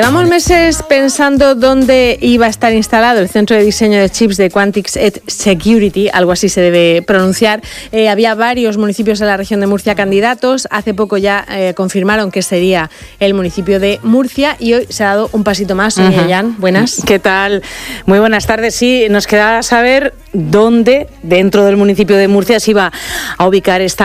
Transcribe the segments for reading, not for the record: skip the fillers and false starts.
Llevamos meses pensando dónde iba a estar instalado el centro de diseño de chips de Quantix Edge Security, algo así se debe pronunciar. Había varios municipios de la región de Murcia candidatos. Hace poco ya confirmaron que sería el municipio de Murcia y hoy se ha dado un pasito más. Sonia Jan, buenas. ¿Qué tal? Muy buenas tardes. Sí, nos queda saber dónde dentro del municipio de Murcia se iba a ubicar este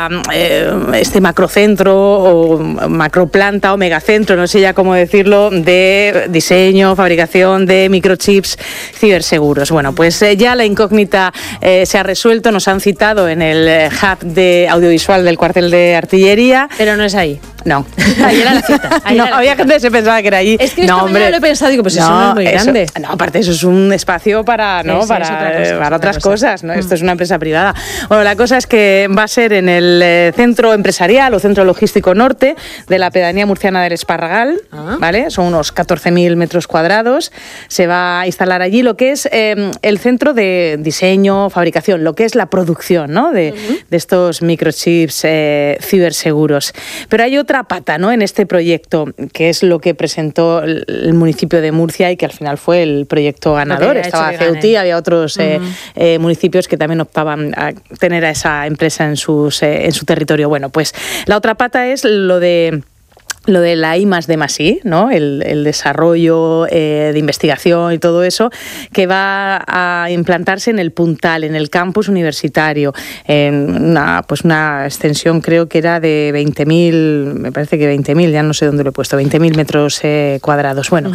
macrocentro o macroplanta o megacentro, no sé ya cómo decirlo, de diseño, fabricación de microchips ciberseguros. Bueno, pues ya la incógnita se ha resuelto, nos han citado en el hub de audiovisual del cuartel de artillería. Pero no es ahí. No. Ahí era la cita. Había gente que se pensaba que era allí. Es que esta mañana lo he pensado, digo, pues eso no es muy grande. No, aparte eso es un espacio para otras cosas, ¿no? Esto es una empresa privada. Bueno, la cosa es que va a ser en el centro empresarial o centro logístico norte de la pedanía murciana del Esparragal, ¿vale? Son unos 14.000 metros cuadrados. Se va a instalar allí lo que es el centro de diseño, fabricación, lo que es la producción, ¿no? de estos microchips ciberseguros. Pero hay otra pata, ¿no? En este proyecto, que es lo que presentó el municipio de Murcia y que al final fue el proyecto ganador. Estaba Ceuti, había otros municipios que también optaban a tener a esa empresa en su territorio. Bueno, pues la otra pata es lo de la I+D+I, ¿no? El desarrollo de investigación y todo eso, que va a implantarse en el Puntal, en el campus universitario, en una extensión creo que era de 20.000, me parece que 20.000, ya no sé dónde lo he puesto, 20.000 metros cuadrados. Bueno,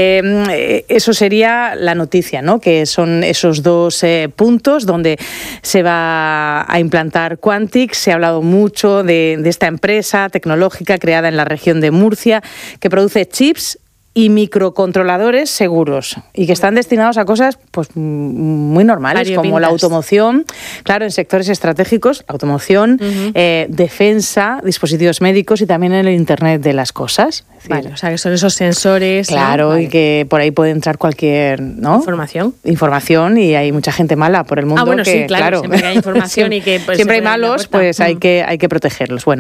eso sería la noticia, ¿no? Que son esos dos puntos donde se va a implantar Quantix. Se ha hablado mucho de esta empresa tecnológica creada en la región de Murcia, que produce chips y microcontroladores seguros y que están destinados a cosas pues muy normales, como la automoción, claro, en sectores estratégicos, automoción, defensa, dispositivos médicos y también en el Internet de las cosas. Es decir, vale, o sea, que son esos sensores. Claro, ¿no? Vale. Y que por ahí puede entrar cualquier, ¿no? Información y hay mucha gente mala por el mundo. Bueno, sí, claro. Siempre hay información y que pues, siempre hay malos, pues hay que protegerlos. Bueno,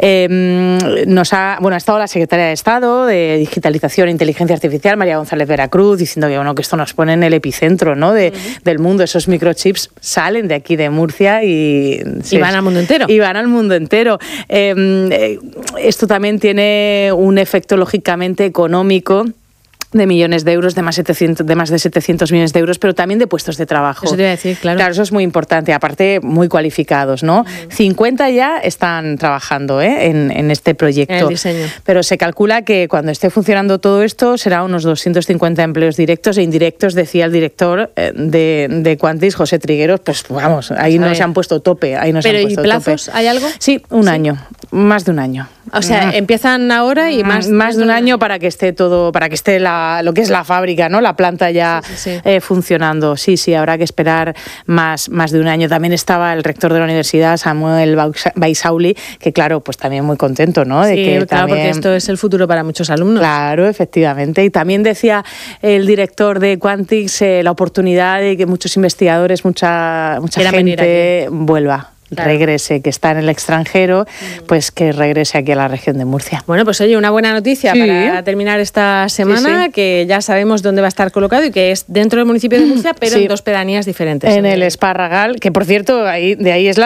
ha estado la secretaria de Estado de Digitalización e Inteligencia Artificial, María González Veracruz, diciendo que esto nos pone en el epicentro, ¿no? del mundo. Esos microchips salen de aquí de Murcia y van al mundo entero. Y van al mundo entero. Esto también tiene un efecto lógicamente económico de millones de euros, de más de 700 millones de euros, pero también de puestos de trabajo. Eso te iba a decir, claro. Claro, eso es muy importante, aparte muy cualificados, ¿no? 50 ya están trabajando en este proyecto. En el diseño. Pero se calcula que cuando esté funcionando todo esto será unos 250 empleos directos e indirectos, decía el director de Quantix, José Trigueros. Pues vamos, ahí no se han puesto tope. ¿Pero y plazos? ¿Hay algo? Sí, un año, más de un año. O sea, empiezan ahora y más de un año para que esté todo, para que esté lo que es la fábrica, ¿no? La planta ya funcionando. Sí, habrá que esperar más de un año. También estaba el rector de la universidad, Samuel Baisauli, que claro, pues también muy contento, ¿no? Porque esto es el futuro para muchos alumnos. Claro, efectivamente. Y también decía el director de Quantix la oportunidad de que muchos investigadores, mucha gente vuelva. Claro. Regrese, que está en el extranjero, pues que regrese aquí a la región de Murcia. Bueno, pues oye, una buena noticia para terminar esta semana, que ya sabemos dónde va a estar colocado y que es dentro del municipio de Murcia, pero en dos pedanías diferentes. En el Esparragal, que por cierto, de ahí es la